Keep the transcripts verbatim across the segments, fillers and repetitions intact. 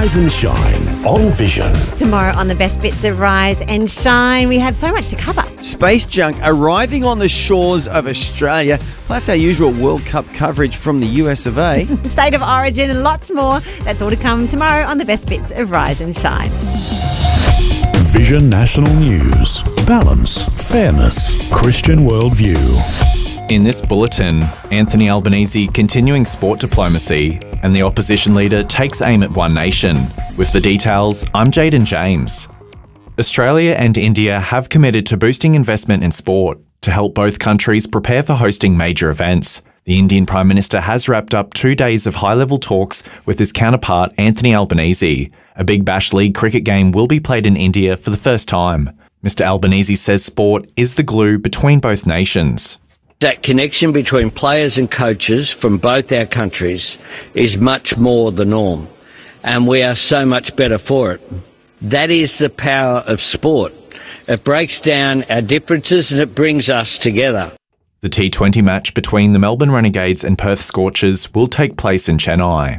Rise and Shine on Vision. Tomorrow on the best bits of Rise and Shine, we have so much to cover. Space junk arriving on the shores of Australia, plus our usual World Cup coverage from the U S of A. State of Origin and lots more. That's all to come tomorrow on the best bits of Rise and Shine. Vision National News. Balance, fairness, Christian worldview. In this bulletin, Anthony Albanese continuing sport diplomacy and the opposition leader takes aim at One Nation. With the details, I'm Jaden James. Australia and India have committed to boosting investment in sport to help both countries prepare for hosting major events. The Indian Prime Minister has wrapped up two days of high-level talks with his counterpart Anthony Albanese. A Big Bash League cricket game will be played in India for the first time. Mister Albanese says sport is the glue between both nations. That connection between players and coaches from both our countries is much more the norm, and we are so much better for it. That is the power of sport. It breaks down our differences and it brings us together. The T twenty match between the Melbourne Renegades and Perth Scorchers will take place in Chennai.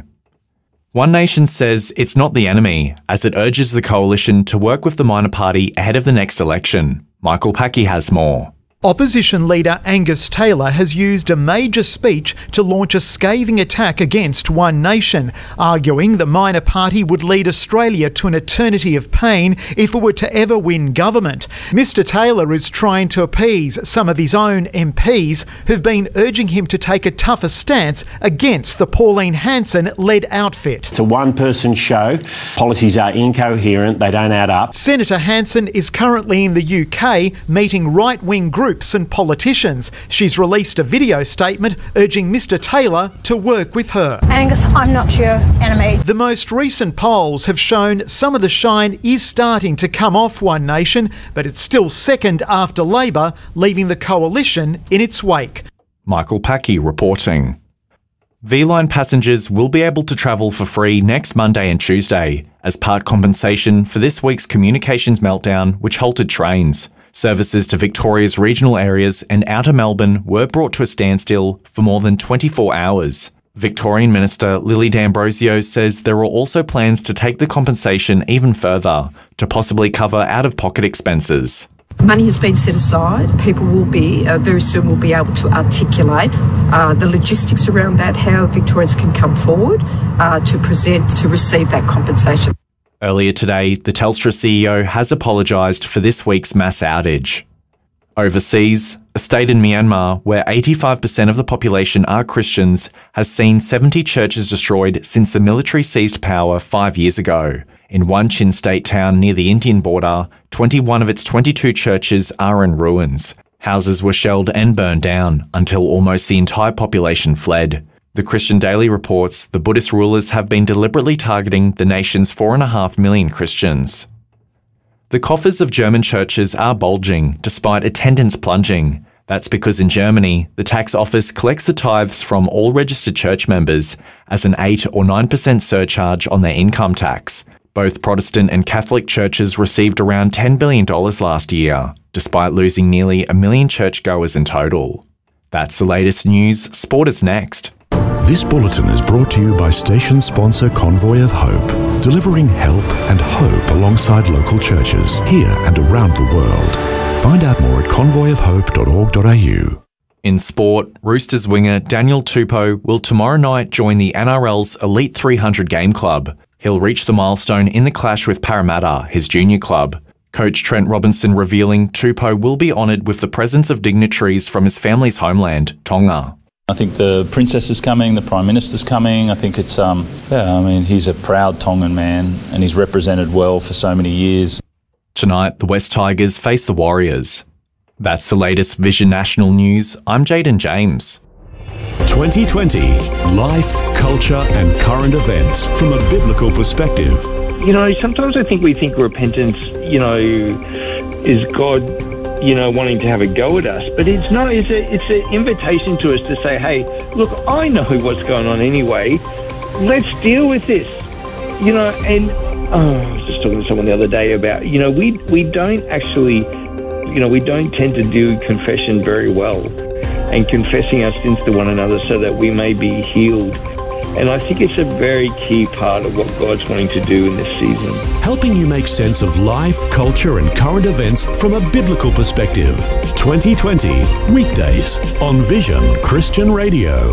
One Nation says it's not the enemy, as it urges the coalition to work with the minor party ahead of the next election. Michael Packy has more. Opposition leader Angus Taylor has used a major speech to launch a scathing attack against One Nation, arguing the minor party would lead Australia to an eternity of pain if it were to ever win government. Mister Taylor is trying to appease some of his own M Ps who've been urging him to take a tougher stance against the Pauline Hanson-led outfit. It's a one-person show. Policies are incoherent, they don't add up. Senator Hanson is currently in the U K meeting right-wing groups Groups and politicians. She's released a video statement urging Mister Taylor to work with her. Angus, I'm not your enemy. The most recent polls have shown some of the shine is starting to come off One Nation, but it's still second after Labor, leaving the coalition in its wake. Michael Packy reporting. V-Line passengers will be able to travel for free next Monday and Tuesday as part compensation for this week's communications meltdown which halted trains. Services to Victoria's regional areas and outer Melbourne were brought to a standstill for more than twenty-four hours. Victorian Minister Lily D'Ambrosio says there are also plans to take the compensation even further to possibly cover out-of-pocket expenses. Money has been set aside. People will be, uh, very soon will be able to articulate uh, the logistics around that, how Victorians can come forward uh, to present, to receive that compensation. Earlier today, the Telstra C E O has apologised for this week's mass outage. Overseas, a state in Myanmar where eighty-five percent of the population are Christians has seen seventy churches destroyed since the military seized power five years ago. In one Chin State town near the Indian border, twenty-one of its twenty-two churches are in ruins. Houses were shelled and burned down until almost the entire population fled. The Christian Daily reports the Buddhist rulers have been deliberately targeting the nation's four and a half million Christians. The coffers of German churches are bulging despite attendance plunging. That's because in Germany, the tax office collects the tithes from all registered church members as an eight or nine percent surcharge on their income tax. Both Protestant and Catholic churches received around ten billion dollars last year, despite losing nearly a million churchgoers in total. That's the latest news. Sport is next. This bulletin is brought to you by station sponsor Convoy of Hope, delivering help and hope alongside local churches here and around the world. Find out more at convoy of hope dot org dot a u. In sport, Roosters winger Daniel Tupou will tomorrow night join the N R L's Elite three hundred game club. He'll reach the milestone in the clash with Parramatta, his junior club. Coach Trent Robinson revealing Tupou will be honoured with the presence of dignitaries from his family's homeland, Tonga. I think the Princess is coming, the Prime Minister's coming. I think it's, um, yeah, I mean, he's a proud Tongan man and he's represented well for so many years. Tonight, the West Tigers face the Warriors. That's the latest Vision National News. I'm Jaden James. twenty twenty. Life, culture and current events from a biblical perspective. You know, sometimes I think we think repentance, you know, is God, you know, wanting to have a go at us. But it's not. It's a, it's an invitation to us to say, hey, look, I know what's going on anyway. Let's deal with this. You know, and oh, I was just talking to someone the other day about, you know, we, we don't actually, you know, we don't tend to do confession very well. And confessing our sins to one another so that we may be healed And I think it's a very key part of what God's wanting to do in this season. Helping you make sense of life, culture and current events from a biblical perspective. twenty twenty, weekdays on Vision Christian Radio.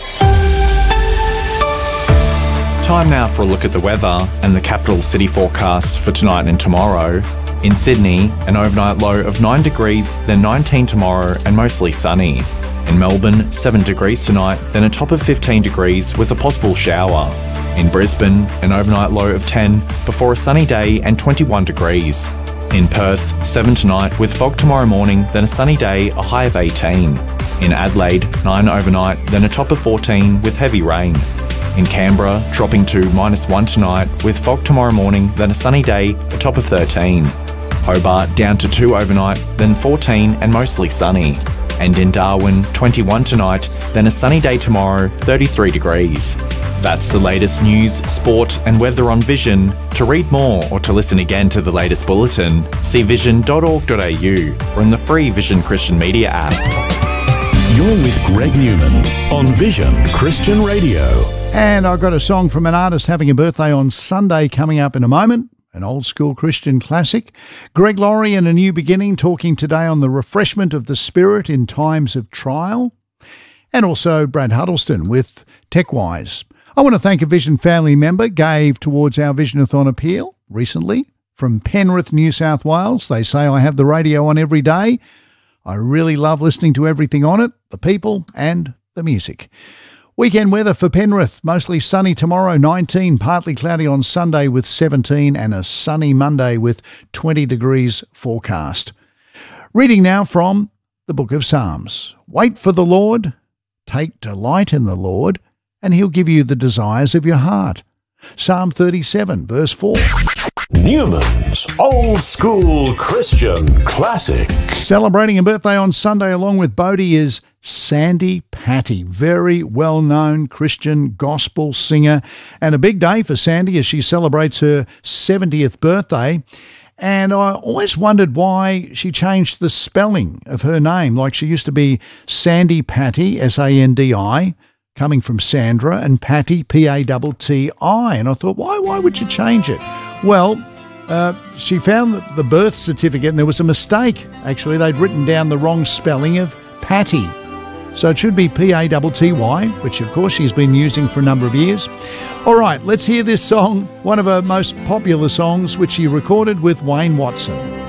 Time now for a look at the weather and the capital city forecasts for tonight and tomorrow. In Sydney, an overnight low of nine degrees, then nineteen tomorrow and mostly sunny. In Melbourne, seven degrees tonight, then a top of fifteen degrees with a possible shower. In Brisbane, an overnight low of ten before a sunny day and twenty-one degrees. In Perth, seven tonight with fog tomorrow morning, then a sunny day, a high of eighteen. In Adelaide, nine overnight, then a top of fourteen with heavy rain. In Canberra, dropping to minus one tonight with fog tomorrow morning, then a sunny day, a top of thirteen. Hobart down to two overnight, then fourteen and mostly sunny. And in Darwin, twenty-one tonight, then a sunny day tomorrow, thirty-tee degrees. That's the latest news, sport and weather on Vision. To read more or to listen again to the latest bulletin, see vision dot org dot a u or in the free Vision Christian Media app. You're with Greg Newman on Vision Christian Radio. And I've got a song from an artist having a birthday on Sunday coming up in a moment. An old school Christian classic. Greg Laurie and A New Beginning talking today on the refreshment of the spirit in times of trial. And also Brad Huddleston with TechWise. I want to thank a Vision family member gave towards our Visionathon appeal recently from Penrith, New South Wales. They say, I have the radio on every day. I really love listening to everything on it, the people and the music. Weekend weather for Penrith, mostly sunny tomorrow, nineteen, partly cloudy on Sunday with seventeen and a sunny Monday with twenty degrees forecast. Reading now from the book of Psalms. Wait for the Lord, take delight in the Lord, and he'll give you the desires of your heart. Psalm thirty-seven, verse four. Newman's Old School Christian Classic. Celebrating a birthday on Sunday along with Bodie is Sandi Patty, very well-known Christian gospel singer, and a big day for Sandi as she celebrates her seventieth birthday. And I always wondered why she changed the spelling of her name. Like she used to be Sandi Patty, S A N D I, coming from Sandra, and Patty, P A T T I. And I thought, why, why would you change it? Well, uh, she found the, the birth certificate and there was a mistake. Actually, they'd written down the wrong spelling of Patty. So it should be P A T T Y, which of course she's been using for a number of years. All right, let's hear this song, one of her most popular songs, which she recorded with Wayne Watson.